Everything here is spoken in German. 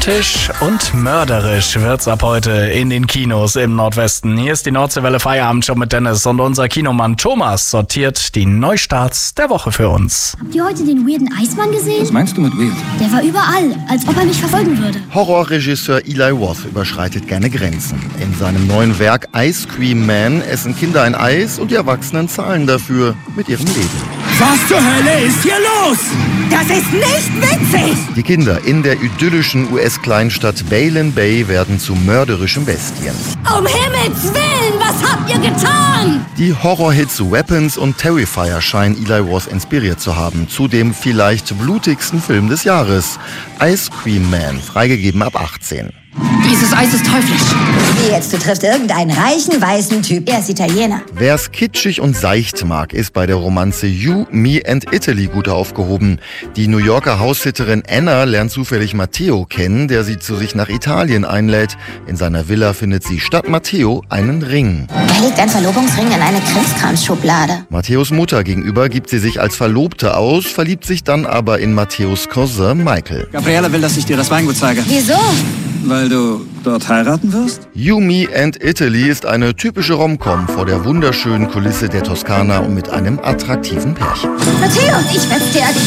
Romantisch und mörderisch wird's ab heute in den Kinos im Nordwesten. Hier ist die Nordseewelle Feierabendshow mit Dennis und unser Kinomann Thomas sortiert die Neustarts der Woche für uns. Habt ihr heute den weirden Eismann gesehen? Was meinst du mit weird? Der war überall, als ob er mich verfolgen würde. Horrorregisseur Eli Roth überschreitet gerne Grenzen. In seinem neuen Werk Ice Cream Man essen Kinder ein Eis und die Erwachsenen zahlen dafür mit ihrem Leben. Was zur Hölle ist hier los? Das ist nicht witzig! Die Kinder in der idyllischen US-Kleinstadt Baylen Bay werden zu mörderischen Bestien. Um Himmels Willen, was habt ihr getan? Die Horrorhits Weapons und Terrifier scheinen Eli Roth inspiriert zu haben, zu dem vielleicht blutigsten Film des Jahres. Ice Cream Man, freigegeben ab 18. Dieses Eis ist teuflisch. Wie jetzt, du triffst irgendeinen reichen, weißen Typ. Er ist Italiener. Wer's kitschig und seicht mag, ist bei der Romanze You, Me and Italy gut aufgehoben. Die New Yorker Haussitterin Anna lernt zufällig Matteo kennen, der sie zu sich nach Italien einlädt. In seiner Villa findet sie statt Matteo einen Ring. Da liegt ein Verlobungsring in eine Krimskramsschublade. Matteos Mutter gegenüber gibt sie sich als Verlobte aus, verliebt sich dann aber in Matteos Cousin Michael. Gabriele will, dass ich dir das Weingut zeige. Wieso? Weil du dort heiraten wirst? You, Me and Italy ist eine typische Rom-Com vor der wunderschönen Kulisse der Toskana und mit einem attraktiven Pärchen. Matteo, ich werd's dir erklären.